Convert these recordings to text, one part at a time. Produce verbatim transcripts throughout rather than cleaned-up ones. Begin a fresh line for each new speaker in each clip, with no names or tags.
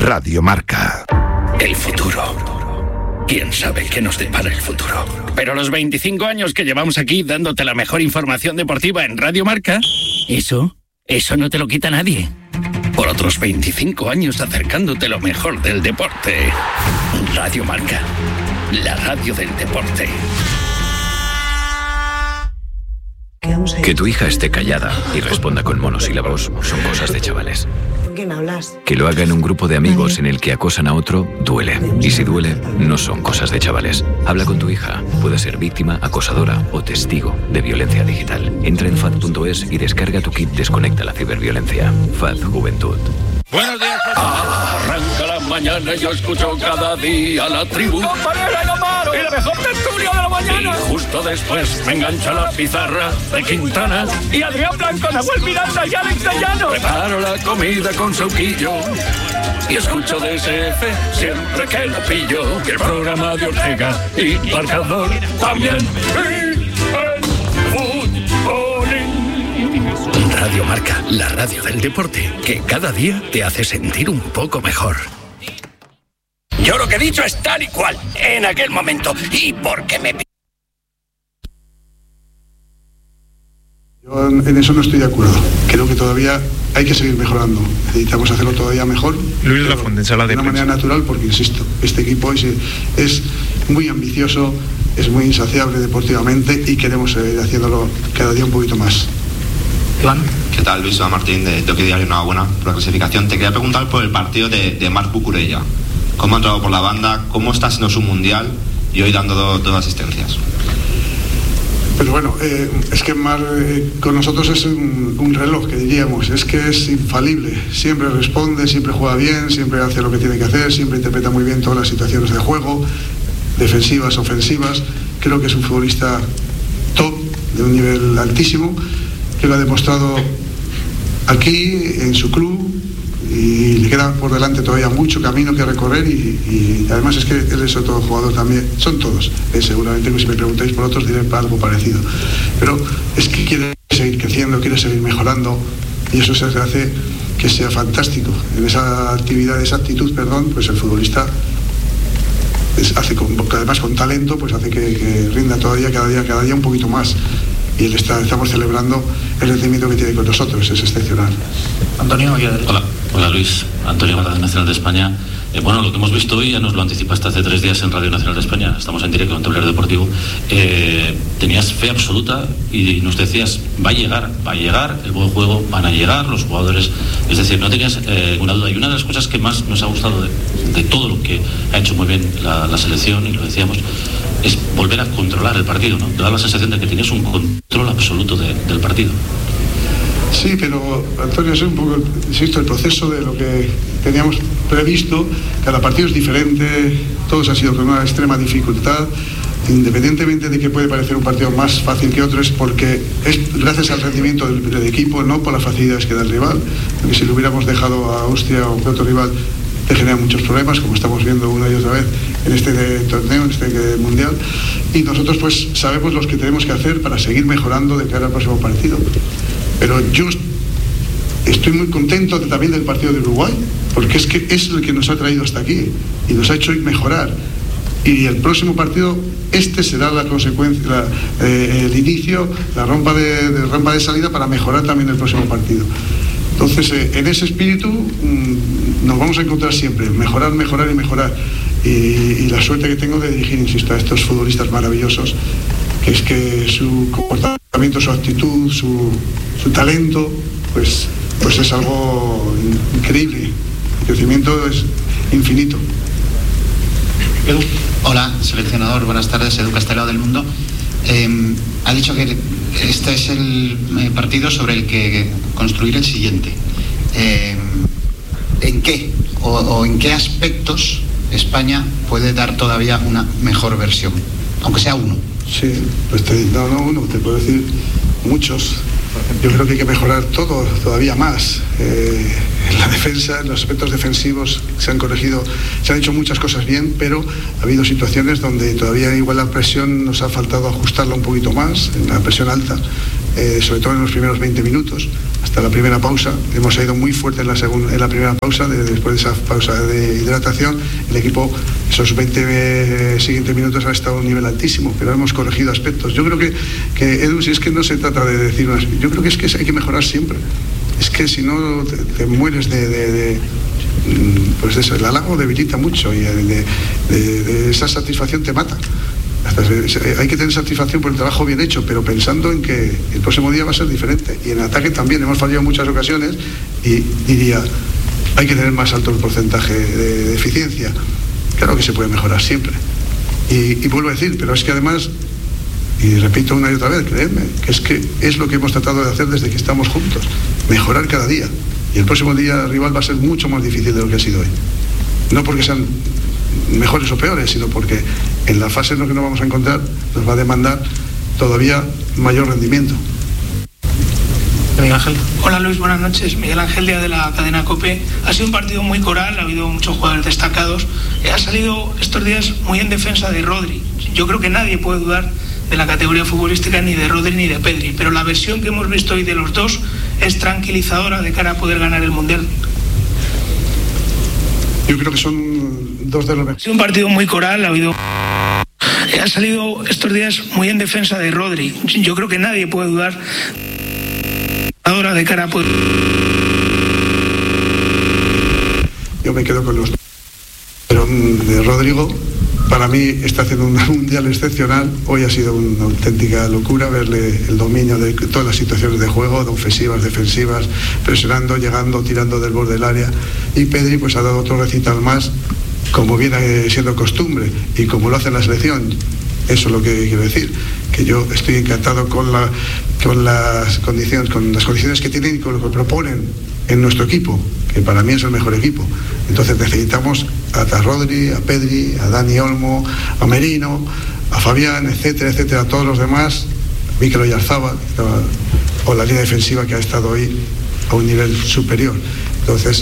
Radio Marca.
El futuro. ¿Quién sabe qué nos depara el futuro? Pero los veinticinco años que llevamos aquí dándote la mejor información deportiva en Radio Marca, eso, eso no te lo quita nadie. Por otros veinticinco años acercándote lo mejor del deporte. Radio Marca, la radio del deporte.
Que tu hija esté callada y responda con monosílabos son cosas de chavales.
¿Con quién hablas?
Que lo haga en un grupo de amigos en el que acosan a otro, duele. Y si duele, no son cosas de chavales. Habla con tu hija. Puede ser víctima, acosadora o testigo de violencia digital. Entra en F A D punto es y descarga tu kit Desconecta la ciberviolencia. F A D Juventud.
Buenos días, arranca la mañana y yo escucho cada día la tribu. ¡Compañera y Amaro! ¡Y la mejor tertulia de la mañana! Y justo después me engancha la pizarra de Quintana. Y Adrián Blanco, Nahuel Miranda y Alex de Llano. Preparo la comida con sauquillo y escucho D S F siempre que lo pillo. Y el programa de Ortega y Marcador también. Radio Marca, la radio del deporte, que cada día te hace sentir un poco mejor. Yo lo que he dicho es tal y cual, en aquel momento, y porque me...
Yo en eso no estoy de acuerdo. Creo que todavía hay que seguir mejorando. Necesitamos hacerlo todavía mejor.
Luis de la Fuente, sala de
una
prensa.
manera natural, porque insisto, este equipo es, es muy ambicioso, es muy insaciable deportivamente y queremos seguir haciéndolo cada día un poquito más.
Iván. ¿Qué tal, Luis Martín de Toque Diario? Enhorabuena por la clasificación. Te quería preguntar por el partido de, de Marc Cucurella. ¿Cómo ha entrado por la banda? ¿Cómo está siendo su mundial? Y hoy dando dos, dos asistencias.
Pero bueno, eh, es que Mar eh, con nosotros es un, un reloj, que diríamos. Es que es infalible. Siempre responde, siempre juega bien, siempre hace lo que tiene que hacer, siempre interpreta muy bien todas las situaciones de juego, defensivas, ofensivas. Creo que es un futbolista top, de un nivel altísimo, que lo ha demostrado aquí, en su club, y le queda por delante todavía mucho camino que recorrer, y, y además es que él es otro jugador también, son todos, eh, seguramente si me preguntáis por otros diré algo parecido, pero es que quiere seguir creciendo, quiere seguir mejorando, y eso se hace que sea fantástico. En esa actividad, esa actitud, perdón, pues el futbolista es, hace con, además con talento, pues hace que, que rinda todavía cada día, cada día un poquito más. Y él está, estamos celebrando el rendimiento que tiene con nosotros, es excepcional.
Antonio,
hola, hola Luis, Antonio Radio Nacional de España. Eh, bueno, lo que hemos visto hoy ya nos lo anticipaste hace tres días en Radio Nacional de España. Estamos en directo en Tablero Deportivo. Eh, tenías fe absoluta y nos decías, va a llegar, va a llegar, el buen juego, van a llegar los jugadores. Es decir, no tenías eh, una duda. Y una de las cosas que más nos ha gustado de, de todo lo que ha hecho muy bien la, la selección, y lo decíamos, es volver a controlar el partido, ¿no? Te da la sensación de que tenías un control absoluto de, del partido.
Sí, pero Antonio, es un poco, insisto, el proceso de lo que teníamos previsto. Cada partido es diferente, todos han sido con una extrema dificultad, independientemente de que puede parecer un partido más fácil que otro, es porque es gracias al rendimiento del, del equipo, no por las facilidades que da el rival, porque si lo hubiéramos dejado a Austria o a otro rival te genera muchos problemas, como estamos viendo una y otra vez en este torneo, en este mundial, y nosotros pues sabemos lo que tenemos que hacer para seguir mejorando de cara al próximo partido. Pero yo estoy muy contento de, también del partido de Uruguay, porque es que es el que nos ha traído hasta aquí y nos ha hecho mejorar. Y el próximo partido, este será la consecuencia, la, eh, el inicio, la rampa de, de rampa de salida para mejorar también el próximo partido. Entonces, eh, en ese espíritu mmm, nos vamos a encontrar siempre, mejorar, mejorar y mejorar. Y, y la suerte que tengo de dirigir, insisto, a estos futbolistas maravillosos, que es que su comportamiento, su actitud, su, su talento, pues, pues es algo increíble. El crecimiento es infinito.
Edu. Hola, seleccionador, buenas tardes, Edu Castelao del Mundo. Eh, ha dicho que este es el eh, partido sobre el que construir el siguiente. Eh, ¿En qué o, o en qué aspectos España puede dar todavía una mejor versión, aunque sea uno?
Sí, pues te, no, no uno, te puedo decir muchos. Yo creo que hay que mejorar todo, todavía más. Eh, en la defensa, en los aspectos defensivos se han corregido, se han hecho muchas cosas bien, pero ha habido situaciones donde todavía igual la presión nos ha faltado ajustarla un poquito más, en la presión alta, eh, sobre todo en los primeros veinte minutos. Hasta hasta la primera pausa. Hemos ido muy fuerte en la, segunda, en la primera pausa, de, después de esa pausa de hidratación. El equipo, esos veinte eh, siguientes minutos ha estado a un nivel altísimo, pero hemos corregido aspectos. Yo creo que, que Edu, si es que no se trata de decir unas, yo creo que es que hay que mejorar siempre. Es que si no te, te mueres de, de, de pues eso, el halago debilita mucho y de, de, de esa satisfacción te mata. Hay que tener satisfacción por el trabajo bien hecho, pero pensando en que el próximo día va a ser diferente. Y en ataque también hemos fallado en muchas ocasiones y diría, hay que tener más alto el porcentaje de, de eficiencia. Claro que se puede mejorar siempre. Y, y vuelvo a decir, pero es que además, y repito una y otra vez, creedme, que es que es lo que hemos tratado de hacer desde que estamos juntos, mejorar cada día. Y el próximo día el rival va a ser mucho más difícil de lo que ha sido hoy. No porque sean mejores o peores, sino porque en la fase en la que nos vamos a encontrar nos va a demandar todavía mayor rendimiento.
Miguel Ángel. Hola Luis, buenas noches. Miguel Ángel, día de la cadena COPE. Ha sido un partido muy coral, ha habido muchos jugadores destacados. Ha salido estos días muy en defensa de Rodri. Yo creo que nadie puede dudar de la categoría futbolística ni de Rodri ni de Pedri, pero la versión que hemos visto hoy de los dos es tranquilizadora de cara a poder ganar el Mundial.
Yo creo que son dos de los...
Ha sido un partido muy coral, ha habido... Ha salido estos días muy en defensa de Rodri. Yo creo que nadie puede dudar ahora de cara a poder...
Yo me quedo con los... Pero de Rodrigo, para mí está haciendo un mundial excepcional. Hoy ha sido una auténtica locura verle el dominio de todas las situaciones de juego, de ofensivas, defensivas, presionando, llegando, tirando del borde del área. Y Pedri pues ha dado otro recital más, como viene siendo costumbre y como lo hace en la selección. Eso es lo que quiero decir, que yo estoy encantado con, la, con las condiciones, con las condiciones que tienen y con lo que proponen en nuestro equipo, que para mí es el mejor equipo. Entonces necesitamos a Rodri, a Pedri, a Dani Olmo, a Merino, a Fabián, etcétera, etcétera, a todos los demás, Mikel Oyarzabal, o la línea defensiva que ha estado hoy a un nivel superior. Entonces,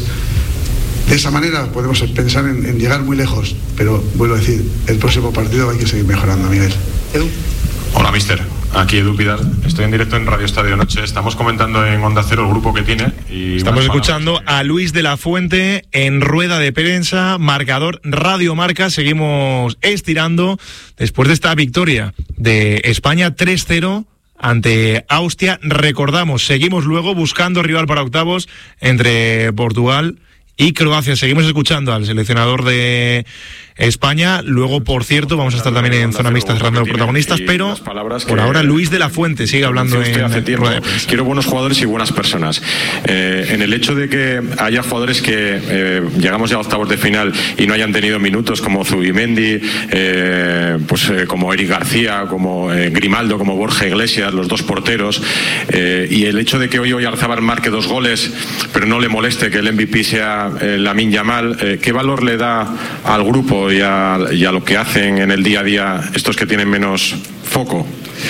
de esa manera podemos pensar en, en llegar muy lejos, pero vuelvo a decir, el próximo partido hay que seguir mejorando, Miguel.
Edu. Hola, mister. Aquí Edu Pidal. Estoy en directo en Radio Estadio Noche. Estamos comentando en Onda Cero el grupo que tiene. Y
Estamos escuchando a Luis de la Fuente en rueda de prensa, marcador Radio Marca. Seguimos estirando después de esta victoria de España tres cero ante Austria. Recordamos, seguimos luego buscando rival para octavos entre Portugal y Croacia. Seguimos escuchando al seleccionador de España. Luego, por cierto, vamos a estar también en zona mixta cerrando los protagonistas, pero por ahora Luis de la Fuente sigue hablando en
hace tiempo. Quiero buenos jugadores y buenas personas. Eh, en el hecho de que haya jugadores que eh, llegamos ya a octavos de final y no hayan tenido minutos, como Zubimendi, eh, pues eh, como Eric García, como eh, Grimaldo, como Borja Iglesias, los dos porteros, eh, y el hecho de que hoy Oyarzabal marque dos goles, pero no le moleste que el M V P sea eh, Lamine Yamal, eh, ¿qué valor le da al grupo y a, y a lo que hacen en el día a día estos que tienen menos foco?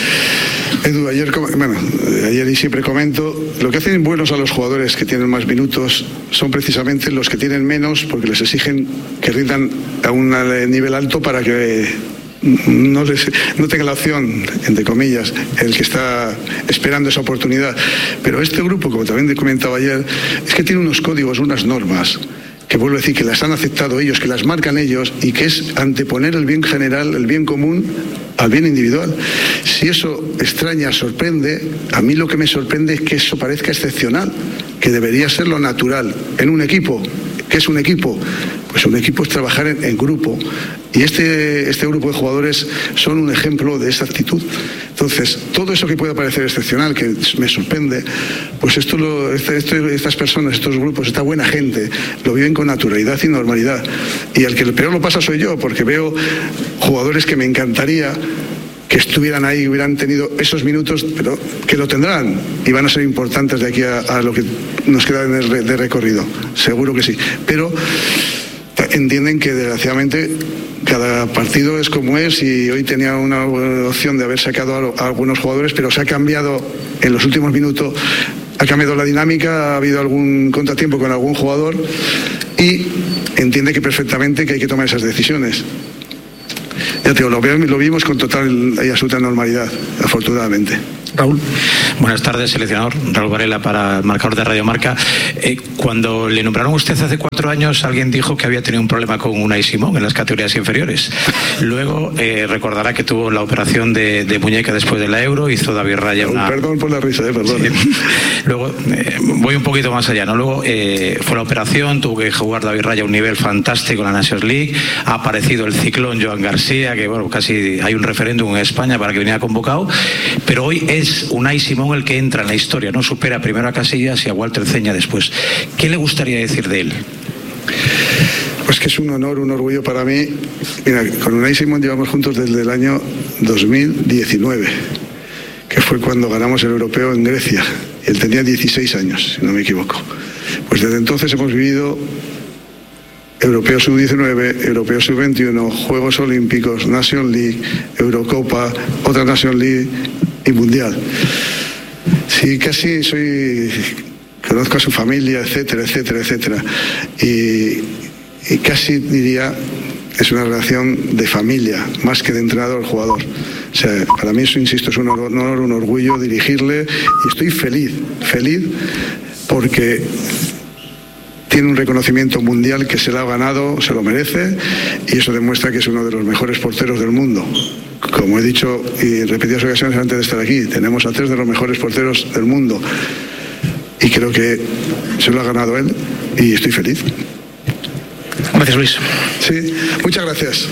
Edu, ayer, bueno, ayer y siempre comento, lo que hacen buenos a los jugadores que tienen más minutos son precisamente los que tienen menos, porque les exigen que rindan a un nivel alto para que no, les, no tenga la opción, entre comillas, el que está esperando esa oportunidad. Pero este grupo, como también comentaba ayer, es que tiene unos códigos, unas normas, que vuelvo a decir que las han aceptado ellos, que las marcan ellos, y que es anteponer el bien general, el bien común, al bien individual. Si eso extraña, sorprende, a mí lo que me sorprende es que eso parezca excepcional, que debería ser lo natural en un equipo. ¿Qué es un equipo? Pues un equipo es trabajar en, en grupo, y este, este grupo de jugadores son un ejemplo de esa actitud. Entonces, todo eso que puede parecer excepcional, que me sorprende, pues esto, lo, este, este, estas personas, estos grupos, esta buena gente, lo viven con naturalidad y normalidad. Y el que peor lo pasa soy yo, porque veo jugadores que me encantaría que estuvieran ahí, hubieran tenido esos minutos, pero que lo tendrán y van a ser importantes de aquí a, a lo que nos queda de, de recorrido, seguro que sí. Pero entienden que desgraciadamente cada partido es como es, y hoy tenía una opción de haber sacado a, a algunos jugadores, pero se ha cambiado en los últimos minutos, ha cambiado la dinámica, ha habido algún contratiempo con algún jugador y entiende que perfectamente que hay que tomar esas decisiones. Ya te digo, lo, lo vimos con total y absoluta normalidad, afortunadamente.
Raúl. Buenas tardes, seleccionador. Raúl Varela para el marcador de Radio Marca. Eh, cuando le nombraron a usted hace cuatro años, alguien dijo que había tenido un problema con Unai Simón en las categorías inferiores. Luego eh, recordará que tuvo la operación de, de muñeca después de la Euro, hizo David Raya una...
Perdón por la risa, eh, perdón.
Sí. Luego, eh, voy un poquito más allá, ¿no? Luego eh, fue la operación, tuvo que jugar David Raya a un nivel fantástico en la Nations League, ha aparecido el ciclón Joan García, que bueno, casi hay un referéndum en España para que viniera convocado, pero hoy es Es Unai Simón el que entra en la historia, no supera primero a Casillas y a Walter Ceña después. ¿Qué le gustaría decir de él?
Pues que es un honor, un orgullo para mí. Mira, con Unai Simón llevamos juntos desde el año dos mil diecinueve, que fue cuando ganamos el europeo en Grecia. Él tenía dieciséis años, si no me equivoco. Pues desde entonces hemos vivido Europeo sub diecinueve, Europeo sub veintiuno, Juegos Olímpicos, Nation League, Eurocopa, otra Nation League y Mundial. Sí, casi soy... Conozco a su familia, etcétera, etcétera, etcétera. Y, y casi diría, es una relación de familia, más que de entrenador-jugador. O sea, para mí eso, insisto, es un honor, un orgullo dirigirle. Y estoy feliz, feliz, porque tiene un reconocimiento mundial que se lo ha ganado, se lo merece, y eso demuestra que es uno de los mejores porteros del mundo. Como he dicho y en repetidas ocasiones antes de estar aquí, tenemos a tres de los mejores porteros del mundo. Y creo que se lo ha ganado él y estoy feliz.
Gracias, Luis.
Sí, muchas gracias.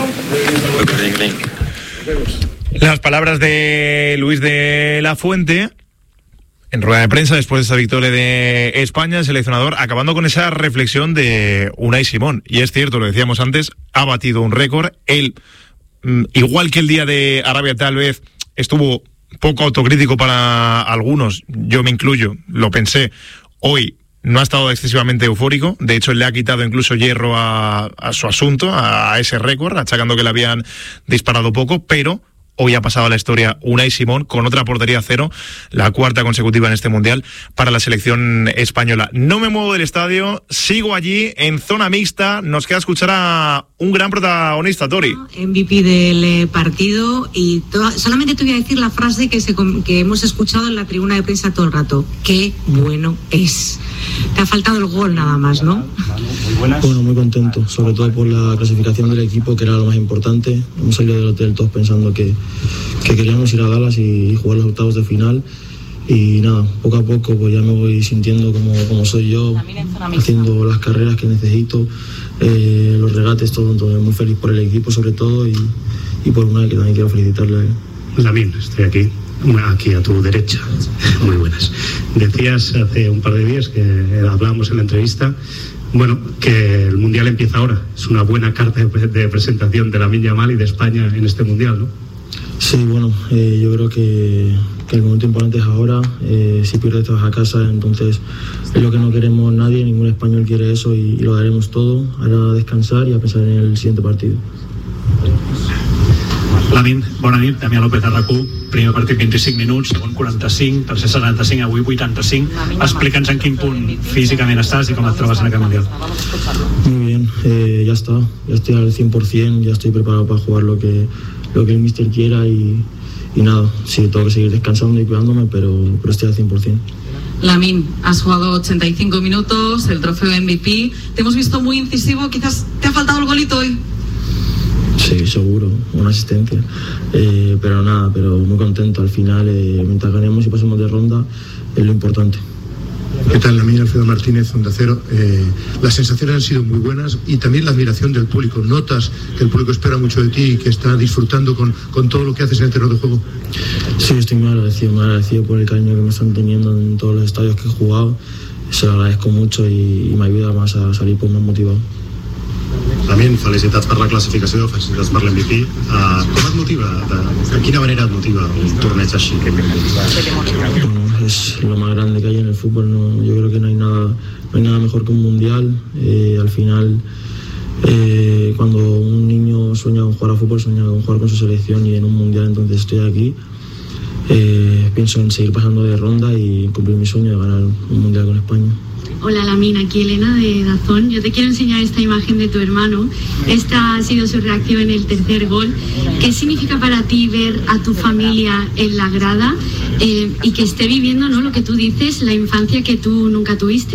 Las palabras de Luis de la Fuente en rueda de prensa después de esta victoria de España, el seleccionador, acabando con esa reflexión de Unai Simón. Y es cierto, lo decíamos antes, ha batido un récord. Él, igual que el día de Arabia, tal vez estuvo poco autocrítico para algunos, yo me incluyo, lo pensé. Hoy no ha estado excesivamente eufórico, de hecho le ha quitado incluso hierro a, a su asunto, a, a ese récord, achacando que le habían disparado poco, pero hoy ha pasado a la historia Unai Simón con otra portería cero, la cuarta consecutiva en este Mundial para la selección española. No me muevo del estadio, sigo allí en zona mixta, nos queda escuchar a un gran protagonista, Tori.
M V P del partido, y to- solamente te voy a decir la frase que, se, que hemos escuchado en la tribuna de prensa todo el rato: qué bueno es. Te ha faltado el gol nada más, ¿no?
Bueno, muy contento, sobre todo por la clasificación del equipo, que era lo más importante. Hemos salido del hotel todos pensando que, que queríamos ir a Dallas y jugar los octavos de final. Y nada, poco a poco pues ya me voy sintiendo como, como soy yo, haciendo las carreras que necesito, eh, los regates, todo. Entonces muy feliz por el equipo sobre todo, y, y por una que también quiero felicitarle.
Lamine, estoy aquí, aquí a tu derecha. Muy buenas. Decías hace un par de días que hablábamos en la entrevista, bueno, que el Mundial empieza ahora. Es una buena carta de, de presentación de Lamine Yamal y de España en este Mundial, ¿no?
Sí, bueno, eh, yo creo que, que el momento importante es ahora. Eh, si pierdes te vas a casa, entonces es lo que no queremos nadie, ningún español quiere eso, y, y lo daremos todo. Ahora a descansar y a pensar en el siguiente partido.
Lamine, bona nit, Damià López de R A C U. Primer partit vint-i-cinc minuts, segon quaranta-cinc, tercer setanta-cinc, avui vuitanta-cinc. Explica'ns en quin punt físicament estàs i com et trobes en aquest Mundial.
Muy bien, eh, ya está, ya estoy al cien por ciento, ya estoy preparado para jugar lo que, lo que el míster quiera, y, y nada, sí, tengo que seguir descansando y cuidándome, pero, pero estoy al cien por ciento.
Lamine, has jugado ochenta y cinco minutos, el trofeo M V P. Te hemos visto muy incisivo, quizás te ha faltado el golito hoy.
Sí, seguro, una asistencia, eh, pero nada, pero muy contento. Al final, eh, mientras ganemos y pasemos de ronda, es lo importante.
¿Qué tal, Lamine? Alfredo Martínez, Onda Cero. Eh, las sensaciones han sido muy buenas, y también la admiración del público. ¿Notas que el público espera mucho de ti y que está disfrutando con, con todo lo que haces en el terreno de juego?
Sí, estoy muy agradecido, muy agradecido por el cariño que me están teniendo en todos los estadios que he jugado. Se lo agradezco mucho y, y me ayuda más a salir pues, más motivado.
Lamine, felicitats per la classificació, felicitats per l'M V P. Uh, com et motiva? De, de quina manera et motiva un torneig així?
Bueno, es lo más grande que hay en el fútbol, ¿no? Yo creo que no hay nada, no hay nada mejor que un mundial. Eh, al final, eh, cuando un niño sueña con jugar a fútbol, sueña con jugar con su selección, y en un mundial entonces estoy aquí. Eh, pienso en seguir pasando de ronda y cumplir mi sueño de ganar un mundial con España.
Hola Lamine, aquí Elena de Dazón. Yo te quiero enseñar esta imagen de tu hermano. Esta ha sido su reacción en el tercer gol. ¿Qué significa para ti ver a tu familia en la grada? eh, y que esté viviendo, ¿no?, lo que tú dices, la infancia que tú nunca tuviste.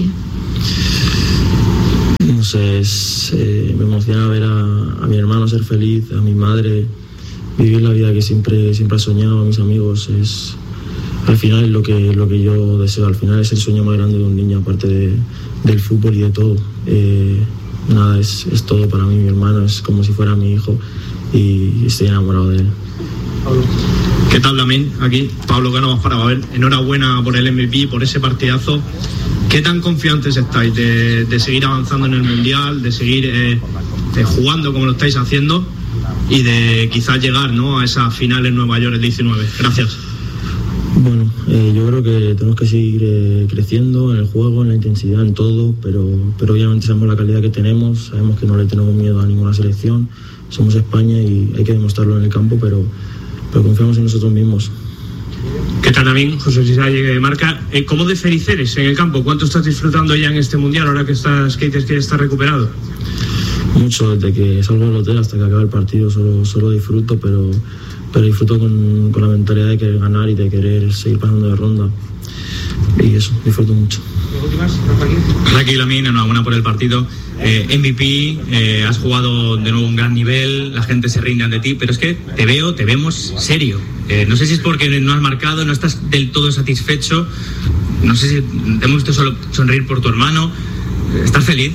No sé, es, eh, me emociona ver a, a mi hermano ser feliz, a mi madre vivir la vida que siempre, siempre ha soñado, a mis amigos. Es, al final es lo que, lo que yo deseo, al final es el sueño más grande de un niño, aparte de, del fútbol y de todo. Eh, nada, es, es todo para mí, mi hermano, es como si fuera mi hijo y estoy enamorado de él.
¿Qué tal, Lamine? Aquí Pablo Cano para Babel. Enhorabuena por el M V P, por ese partidazo. ¿Qué tan confiantes estáis de, de seguir avanzando en el Mundial, de seguir eh, de jugando como lo estáis haciendo y de quizás llegar, ¿no?, a esa final en Nueva York el diecinueve? Gracias.
Bueno, eh, yo creo que tenemos que seguir eh, creciendo en el juego, en la intensidad, en todo, pero, pero obviamente sabemos la calidad que tenemos, sabemos que no le tenemos miedo a ninguna selección, somos España y hay que demostrarlo en el campo, pero, pero confiamos en nosotros mismos.
¿Qué tal, Lamine? José Luis de Marca. Eh, ¿Cómo de feliz eres en el campo? ¿Cuánto estás disfrutando ya en este Mundial ahora que estás, que dices que estás recuperado?
Mucho, desde que salgo del hotel hasta que acaba el partido, solo, solo disfruto, pero, pero disfruto con, con la mentalidad de querer ganar y de querer seguir pasando de ronda. Y eso, disfruto mucho.
Aquí, Lamine, enhorabuena por el partido. Eh, M V P, eh, has jugado de nuevo a un gran nivel, la gente se rinde ante ti, pero es que te veo, te vemos serio. Eh, no sé si es porque no has marcado, no estás del todo satisfecho, no sé si te hemos visto solo sonreír por tu hermano. ¿Estás feliz?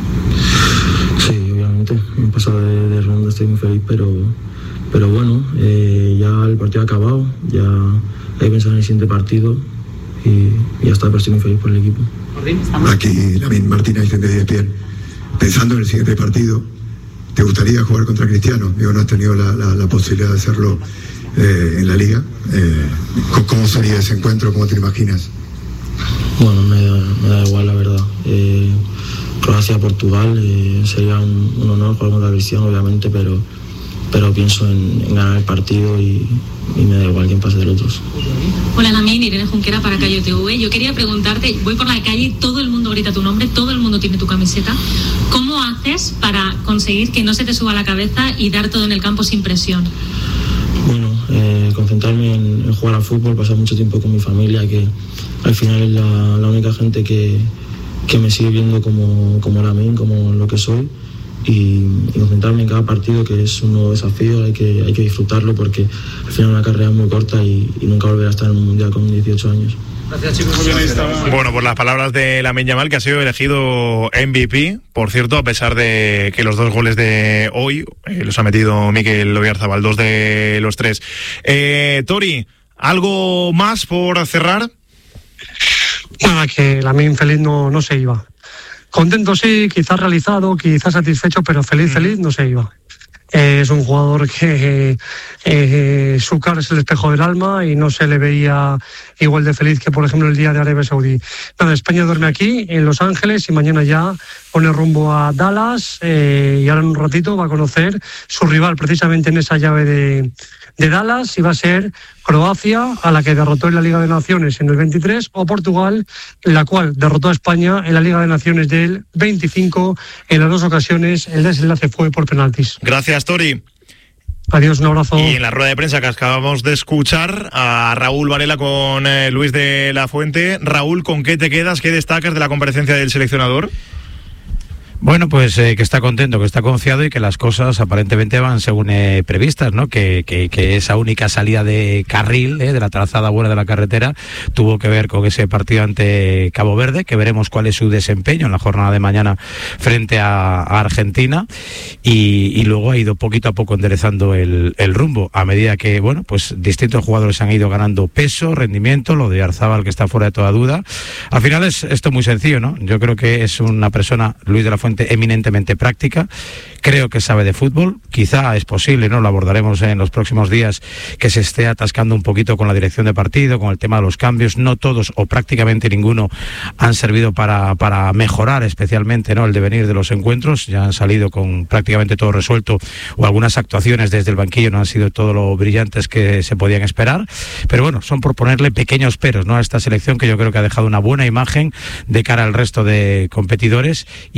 Sí, obviamente, me he pasado de, de ronda, estoy muy feliz, pero, pero bueno, eh, ya el partido ha acabado, ya hay que pensar en el siguiente partido y, y ya está, pero estoy muy feliz por el equipo.
Aquí, Lamine Martínez, de E S P N. Pensando en el siguiente partido, ¿te gustaría jugar contra Cristiano? Digo, no has tenido la, la, la posibilidad de hacerlo eh, en la liga. Eh, ¿Cómo sería ese encuentro? ¿Cómo te lo imaginas?
Bueno, me da, me da igual, la verdad. Eh, Croacia-Portugal eh, sería un, un honor jugar contra Cristiano, obviamente, pero, pero pienso en, en ganar el partido y, y me da igual quién pase de los otros.
Hola, Lamine, Irene Junquera para Cayo T V. Yo quería preguntarte, voy por la calle, todo el mundo grita tu nombre, todo el mundo tiene tu camiseta. ¿Cómo haces para conseguir que no se te suba la cabeza y dar todo en el campo sin presión?
Bueno, eh, concentrarme en, en jugar al fútbol, pasar mucho tiempo con mi familia, que al final es la, la única gente que, que me sigue viendo como, como Lamine, como lo que soy. Y, y concentrarme en cada partido, que es un nuevo desafío, hay que, hay que disfrutarlo porque al final una carrera es muy corta y, y nunca volveré a estar en un mundial con dieciocho años.
Gracias, chicos. Bueno, por las palabras de Lamine Yamal, que ha sido elegido M V P, por cierto, a pesar de que los dos goles de hoy eh, los ha metido Mikel Oyarzabal, dos de los tres. Eh, Tori, ¿algo más por cerrar?
Nada, que Lamine feliz no, no se iba. Contento sí, quizás realizado, quizás satisfecho, pero feliz, feliz no se iba. Eh, es un jugador que eh, eh, su cara es el espejo del alma y no se le veía igual de feliz que, por ejemplo, el día de Arabia Saudí. Nada, España duerme aquí, en Los Ángeles, y mañana ya pone rumbo a Dallas eh, y ahora en un ratito va a conocer su rival precisamente en esa llave de, de Dallas, y va a ser Croacia, a la que derrotó en la Liga de Naciones en el veintitrés, o Portugal, la cual derrotó a España en la Liga de Naciones del veinticinco. En las dos ocasiones el desenlace fue por penaltis.
Gracias, Tori.
Adiós, un abrazo.
Y en la rueda de prensa que acabamos de escuchar a Raúl Varela con eh, Luis de la Fuente. Raúl, ¿con qué te quedas? ¿Qué destacas de la comparecencia del seleccionador?
Bueno, pues eh, que está contento, que está confiado y que las cosas aparentemente van según eh, previstas, ¿no? Que, que, que esa única salida de carril, eh, de la trazada buena de la carretera, tuvo que ver con ese partido ante Cabo Verde, que veremos cuál es su desempeño en la jornada de mañana frente a, a Argentina, y, y luego ha ido poquito a poco enderezando el, el rumbo, a medida que, bueno, pues distintos jugadores han ido ganando peso, rendimiento, lo de Oyarzabal, que está fuera de toda duda. Al final es esto muy sencillo, ¿no? Yo creo que es una persona, Luis de la Fuente, eminentemente práctica, creo que sabe de fútbol, quizá es posible, ¿no? Lo abordaremos en los próximos días, que se esté atascando un poquito con la dirección de partido, con el tema de los cambios. No todos o prácticamente ninguno han servido para, para mejorar especialmente, ¿no?, el devenir de los encuentros. Ya han salido con prácticamente todo resuelto, o algunas actuaciones desde el banquillo no han sido todo lo brillantes que se podían esperar, pero bueno, son por ponerle pequeños peros, ¿no?, a esta selección, que yo creo que ha dejado una buena imagen de cara al resto de competidores, y nos hemos vuelto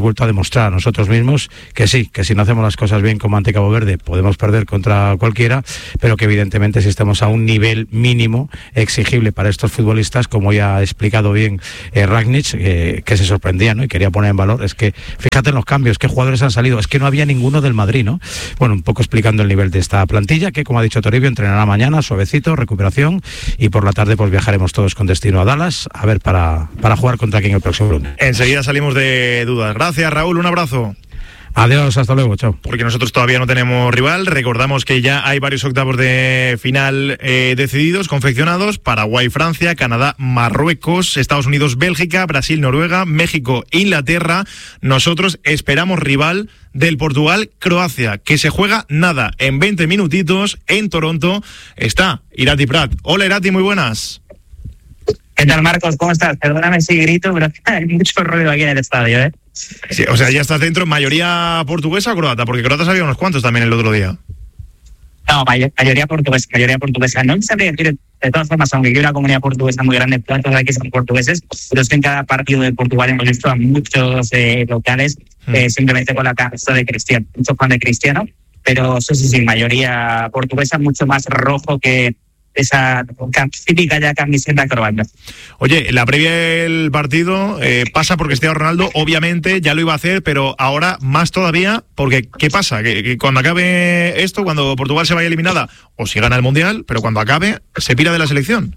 vuelto a demostrar a nosotros mismos que sí, que si no hacemos las cosas bien como ante Cabo Verde podemos perder contra cualquiera, pero que evidentemente si estamos a un nivel mínimo exigible para estos futbolistas, como ya ha explicado bien eh, Rangnick, eh, que se sorprendía, ¿no? Y quería poner en valor, es que fíjate en los cambios, qué jugadores han salido, es que no había ninguno del Madrid, ¿no? Bueno, un poco explicando el nivel de esta plantilla, que como ha dicho Toribio, entrenará mañana, suavecito, recuperación, y por la tarde pues viajaremos todos con destino a Dallas, a ver para, para jugar contra quién el próximo lunes.
Enseguida salimos de dudas. Gracias, Raúl, un abrazo.
Adiós, hasta luego, chao.
Porque nosotros todavía no tenemos rival. Recordamos que ya hay varios octavos de final eh, decididos, confeccionados. Paraguay, Francia, Canadá, Marruecos, Estados Unidos, Bélgica, Brasil, Noruega, México, Inglaterra. Nosotros esperamos rival del Portugal, Croacia, que se juega nada, en veinte minutitos, en Toronto. Está Irati Prat. Hola, Irati, muy buenas.
¿Qué tal, Marcos? ¿Cómo estás? Perdóname si grito, pero hay mucho ruido aquí en el estadio, ¿eh?
Sí, o sea, ya estás dentro, ¿mayoría portuguesa o croata? Porque croatas había unos cuantos también el otro día.
No, may- mayoría portuguesa, mayoría portuguesa. No me sabría decir, de todas formas, aunque hay una comunidad portuguesa muy grande, tantos aquí son portugueses, pero es que en cada partido de Portugal hemos visto a muchos eh, locales eh, simplemente con la cabeza de Cristiano, mucho fan de Cristiano, pero eso sí, sí, mayoría portuguesa, mucho más rojo que esa típica ya camiseta croata.
Oye, la previa del partido eh, pasa por Cristiano Ronaldo, obviamente ya lo iba a hacer, pero ahora más todavía, porque ¿qué pasa? Que, que cuando acabe esto, cuando Portugal se vaya eliminada, o si gana el Mundial, pero cuando acabe, se pira de la selección.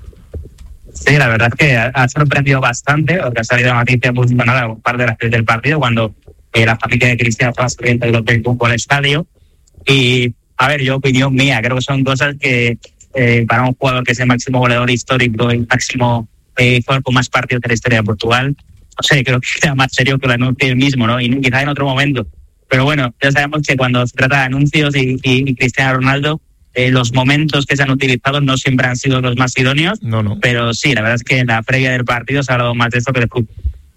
Sí, la verdad es que ha, ha sorprendido bastante, porque ha salido la noticia pues, nada, un par de las del partido, cuando eh, la familia de Cristiano estaba saliendo del hotel al estadio. Y, a ver, yo opinión mía, creo que son cosas que Eh, para un jugador que es el máximo goleador histórico, el máximo eh, jugador con más partidos de la historia de Portugal, no sé, creo que sea más serio que lo anuncie él mismo, ¿no? Y quizá en otro momento. Pero bueno, ya sabemos que cuando se trata de anuncios y, y, y Cristiano Ronaldo, eh, los momentos que se han utilizado no siempre han sido los más idóneos.
No, no.
Pero sí, la verdad es que en la previa del partido se ha hablado más de esto que de fútbol.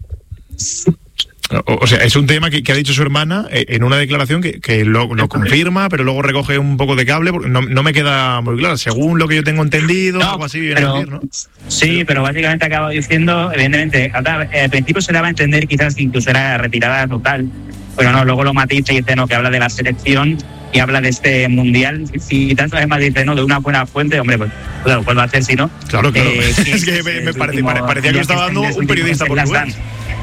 O, o sea, es un tema que, que ha dicho su hermana eh, en una declaración que, que lo, lo confirma, pero luego recoge un poco de cable, porque no, no me queda muy claro. Según lo que yo tengo entendido, no, algo así viene
pero,
a decir, ¿no?
Sí, pero básicamente acaba diciendo, evidentemente, al principio se daba a entender quizás que incluso era retirada total, pero no, luego lo matiza y dice no, que habla de la selección y habla de este mundial, y tanto además dice no, de una buena fuente, hombre, pues claro, pues lo hace si no.
Claro, claro.
Eh,
que es que me, me parece, último, parecía que lo estaba dando un periodista portugués.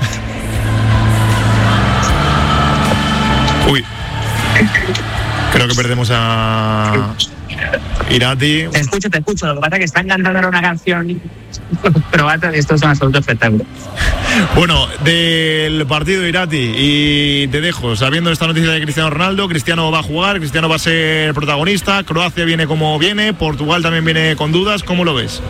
Uy, creo que perdemos a Irati.
Te escucho, te escucho. Lo que pasa es que están cantando una canción croata y esto es un absoluto espectáculo.
Bueno, del partido de Irati, y te dejo sabiendo esta noticia de Cristiano Ronaldo. Cristiano va a jugar, Cristiano va a ser protagonista, Croacia viene como viene, Portugal también viene con dudas. ¿Cómo lo ves?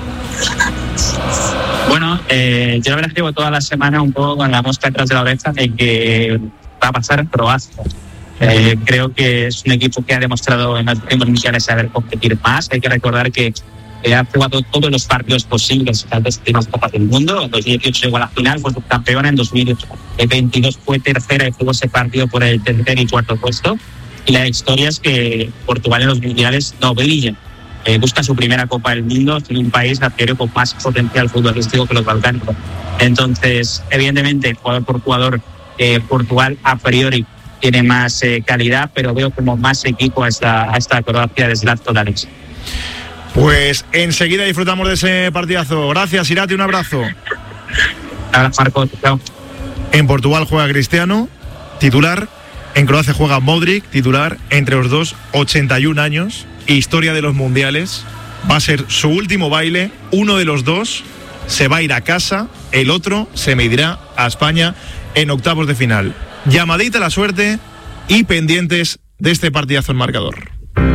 Bueno, eh, yo la verdad que llevo toda la semana un poco con la mosca detrás de la oreja de que va a pasar Croacia. Eh, creo que es un equipo que ha demostrado en los últimos mundiales saber competir más. Hay que recordar que eh, ha jugado todos los partidos posibles en las últimas Copas del Mundo. En dos mil dieciocho llegó a la final, fue subcampeón. En dos mil veintidós fue tercera y jugó ese partido por el tercer y cuarto puesto. Y la historia es que Portugal en los mundiales no brilla. Eh, busca su primera Copa del Mundo en un país a priori con más potencial futbolístico que los Balcanes. Entonces, evidentemente, jugador por jugador, eh, Portugal a priori tiene más eh, calidad, pero veo como más equipo a esta, a esta Croacia de Zlatko Dalic.
Pues enseguida disfrutamos de ese partidazo. Gracias, Irati, un abrazo.
Abrazo, Marcos. Chao.
En Portugal juega Cristiano, titular. En Croacia juega Modric, titular. Entre los dos, ochenta y un años. Historia de los mundiales. Va a ser su último baile. Uno de los dos se va a ir a casa. El otro se medirá a España en octavos de final. Llamadita a la suerte y pendientes de este partidazo en marcador.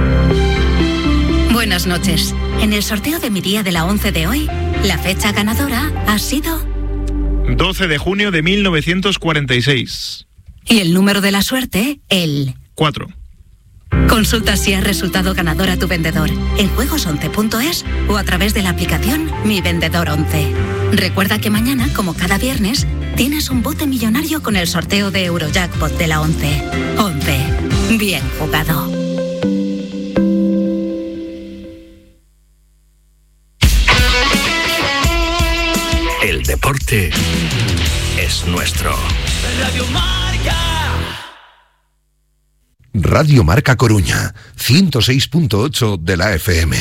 Buenas noches. En el sorteo de mi día de la once de hoy, la fecha ganadora ha sido
doce de junio de mil novecientos cuarenta y seis.
Y el número de la suerte, el
cuatro.
Consulta si has resultado ganador a tu vendedor en juegos once punto es o a través de la aplicación Mi Vendedor once. Recuerda que mañana, como cada viernes, tienes un bote millonario con el sorteo de Eurojackpot de la once. once. Bien jugado.
El deporte es nuestro.
Radio Marca.
Radio Marca Coruña, ciento seis punto ocho de la F M.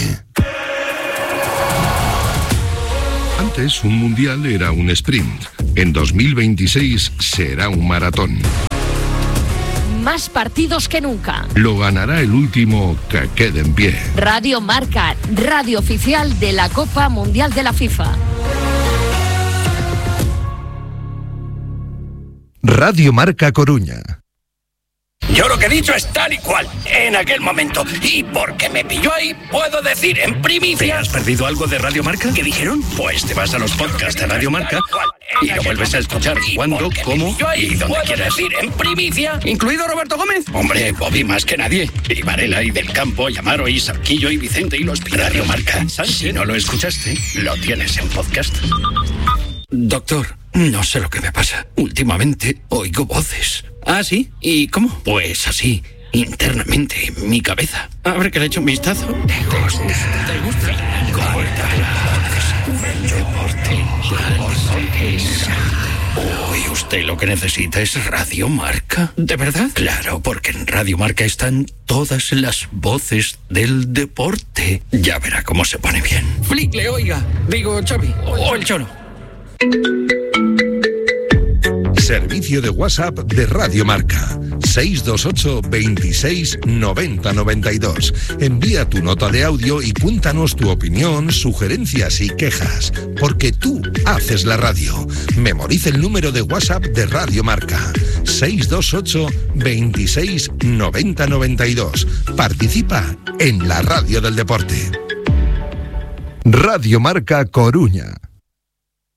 Antes un mundial era un sprint. En dos mil veintiséis será un maratón.
Más partidos que nunca.
Lo ganará el último que quede en pie.
Radio Marca, radio oficial de la Copa Mundial de la FIFA.
Radio Marca Coruña.
Yo lo que he dicho es tal y cual, en aquel momento. Y porque me pilló ahí, puedo decir en primicia... ¿Te has perdido algo de Radio Marca? ¿Qué dijeron? Pues te vas a los podcasts de Radio Marca y lo vuelves a escuchar cuando, cómo y donde quieras. Decir en primicia, incluido Roberto Gómez. Hombre, Bobby más que nadie. Y Varela y Del Campo, y Amaro y Sarquillo y Vicente y los Radio Marca. Si no lo escuchaste, lo tienes en podcast. Doctor, no sé lo que me pasa. Últimamente oigo voces. ¿Ah, sí? ¿Y cómo? Pues así, internamente, en mi cabeza. A ver que le echo un vistazo. ¿Te gusta? ¿Te gusta? Uy, usted lo que necesita es Radio Marca. ¿De verdad? Claro, porque en Radio Marca están todas las voces del deporte. Ya verá cómo se pone bien. Flickle, oiga. Digo, Xavi. O el Cholo.
Servicio de WhatsApp de Radio Marca. seis dos ocho, veintiséis, noventa, noventa y dos. Envía tu nota de audio y cuéntanos tu opinión, sugerencias y quejas. Porque tú haces la radio. Memoriza el número de WhatsApp de Radio Marca. seis dos ocho, veintiséis, noventa, noventa y dos. Participa en la radio del deporte. Radio Marca Coruña.